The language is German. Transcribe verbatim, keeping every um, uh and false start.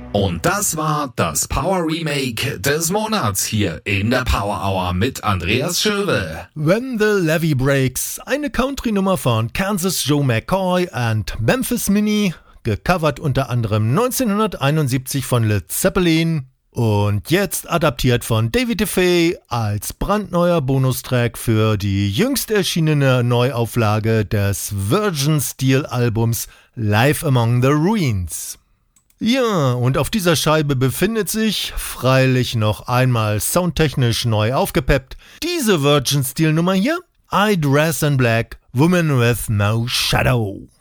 Und das war das Power Remake des Monats hier in der Power Hour mit Andreas Schöwe. When the Levee Breaks, eine Country-Nummer von Kansas Joe McCoy und Memphis Minnie, gecovert unter anderem neunzehnhunderteinundsiebzig von Led Zeppelin und jetzt adaptiert von David DeFay als brandneuer Bonustrack für die jüngst erschienene Neuauflage des Virgin Steel Albums Live Among the Ruins. Ja, und auf dieser Scheibe befindet sich, freilich noch einmal soundtechnisch neu aufgepeppt, diese Virgin Steel Nummer hier, I Dress in Black, Woman with No Shadow.